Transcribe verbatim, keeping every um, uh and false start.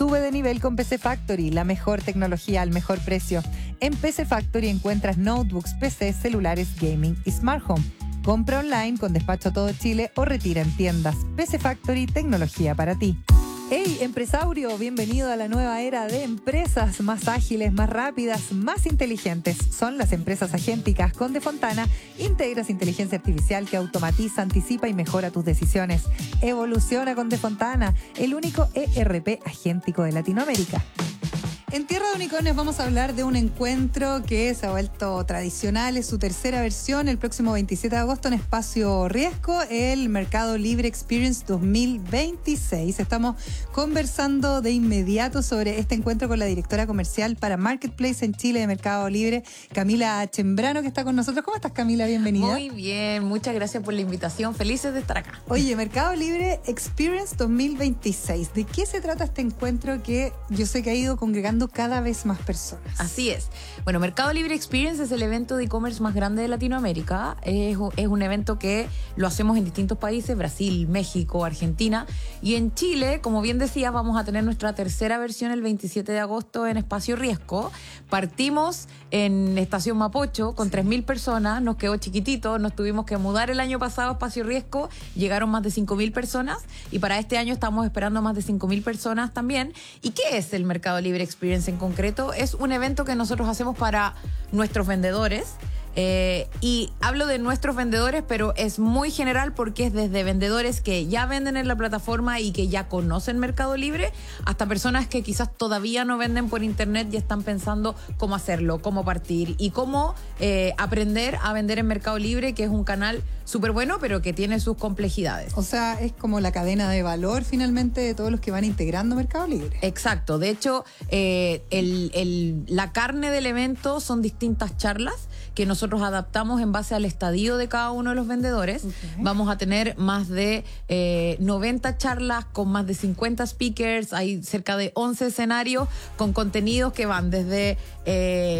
Sube de nivel con P C Factory, la mejor tecnología al mejor precio. En P C Factory encuentras notebooks, P C, celulares, gaming y smart home. Compra online con despacho a todo Chile o retira en tiendas. P C Factory, tecnología para ti. Hey, empresario, bienvenido a la nueva era de empresas más ágiles, más rápidas, más inteligentes. Son las empresas agénticas. Con Defontana integras inteligencia artificial que automatiza, anticipa y mejora tus decisiones. Evoluciona con Defontana, el único E R P agéntico de Latinoamérica. En Tierra de Unicornios vamos a hablar de un encuentro que se ha vuelto tradicional, es su tercera versión, el próximo veintisiete de agosto en Espacio Riesgo, el Mercado Libre Experience dos mil veintiséis. Estamos conversando de inmediato sobre este encuentro con la directora comercial para Marketplace en Chile de Mercado Libre, Camila Chembrano, que está con nosotros. ¿Cómo estás, Camila? Bienvenida. Muy bien, muchas gracias por la invitación, felices de estar acá. Oye, Mercado Libre Experience dos mil veintiséis, ¿de qué se trata este encuentro que yo sé que ha ido congregando cada vez más personas? Así es. Bueno, Mercado Libre Experience es el evento de e-commerce más grande de Latinoamérica. Es, es un evento que lo hacemos en distintos países, Brasil, México, Argentina. Y en Chile, como bien decías, vamos a tener nuestra tercera versión el veintisiete de agosto en Espacio Riesgo. Partimos en Estación Mapocho con tres mil personas, nos quedó chiquitito, nos tuvimos que mudar el año pasado a Espacio Riesgo, llegaron más de cinco mil personas y para este año estamos esperando más de cinco mil personas también. ¿Y qué es el Mercado Libre Experience en concreto? Es un evento que nosotros hacemos para nuestros vendedores. Eh, y hablo de nuestros vendedores, pero es muy general porque es desde vendedores que ya venden en la plataforma y que ya conocen Mercado Libre, hasta personas que quizás todavía no venden por internet y están pensando cómo hacerlo, cómo partir y cómo eh, aprender a vender en Mercado Libre, que es un canal súper bueno, pero que tiene sus complejidades. O sea, es como la cadena de valor finalmente de todos los que van integrando Mercado Libre. Exacto. De hecho, eh, el, el, la carne del evento son distintas charlas que nosotros adaptamos en base al estadio de cada uno de los vendedores. Okay. Vamos a tener más de eh, noventa charlas con más de cincuenta speakers, hay cerca de once escenarios con contenidos que van desde... Eh,